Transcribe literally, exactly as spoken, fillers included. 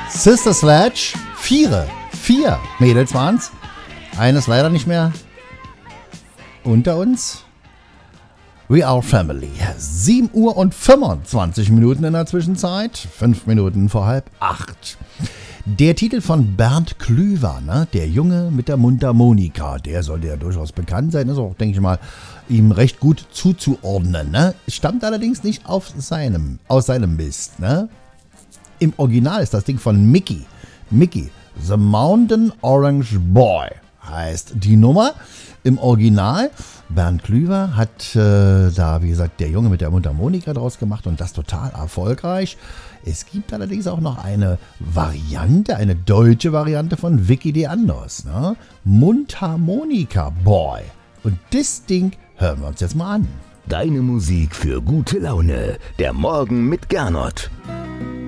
Sister Sledge, vier, vier Mädels waren's. Eines leider nicht mehr unter uns. We are family. sieben Uhr und fünfundzwanzig Minuten in der Zwischenzeit. fünf Minuten vor halb acht. Der Titel von Bernd Klüver, ne? Der Junge mit der Mundharmonika, der sollte ja durchaus bekannt sein, ist auch, denke ich mal, ihm recht gut zuzuordnen. Ne? Stammt allerdings nicht auf seinem, aus seinem Mist. Ne? Im Original ist das Ding von Mickey. Mickey, The Mountain Orange Boy heißt die Nummer. Im Original, Bernd Klüver hat äh, da, wie gesagt, der Junge mit der Mundharmonika draus gemacht und das total erfolgreich. Es gibt allerdings auch noch eine Variante, eine deutsche Variante von Vicky Leandros, ne? Mundharmonika Boy. Und das Ding hören wir uns jetzt mal an. Deine Musik für gute Laune. Der Morgen mit Gernot.